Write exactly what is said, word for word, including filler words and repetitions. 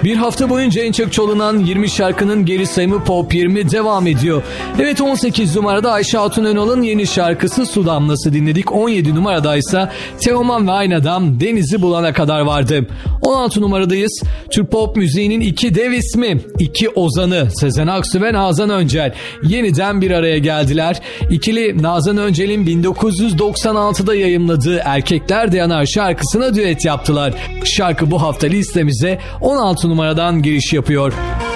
Bir hafta boyunca en çok çalınan yirmi şarkının geri sayımı Pop yirmi devam ediyor. Evet, on sekiz numarada Ayşe Hatun Önal'ın yeni şarkısı Su Damlası dinledik. on yedi numaradaysa Teoman ve Aynı Adam Denizi Bulana Kadar vardı. on altı numaradayız. Türk pop müziğinin iki dev ismi, iki ozanı Sezen Aksu ve Nazan Öncel yeniden bir araya geldiler. İkili Nazan Öncel'in bin dokuz yüz doksan altıda yayımladığı Erkekler de Yanar şarkısına düet yaptılar. Şarkı bu hafta listemize on altı numaradan giriş yapıyor.